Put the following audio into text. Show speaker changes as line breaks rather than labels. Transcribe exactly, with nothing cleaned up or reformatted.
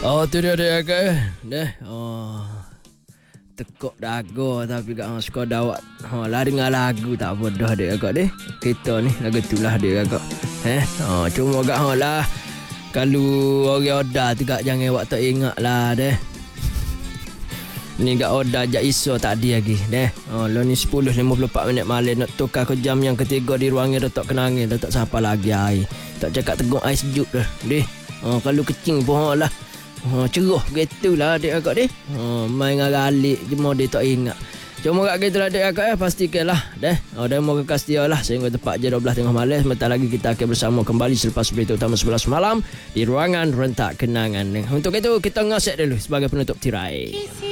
Oh tu dia dia ke. Deh. Oh. Tekuk dagu tapi kat hang suka dawat. Ha lah dengar lagu tak bodoh dia agak deh. Kita ni lagu tulah dia agak. Eh. Oh cuma kat hang lah. Kalau orang order tu kat jangan awak tak ingat lah deh. Ni kat order jak iso tak ada lagi deh. Oh lo ni sepuluh lima puluh empat minit malam nak tukar ke jam yang ketiga di ruang dia tak kenangin dah tak siapa lagi air. Tak cakap tegur ais sejuk dah deh. Oh kalau kecing pun lah. Oh, ceroh begitulah adik akak ni. Oh, main dengan alik cuma dia tak ingat. Cuma kat gitulah adik akak ya, pastikanlah deh. Oh, dan mau kekas dia lah sehingga tepat je dua belas tengah malam. Sebentar lagi kita akan bersama kembali selepas berita utama sebelas malam di ruangan rentak kenangan. Untuk itu kita ngasih dulu sebagai penutup tirai.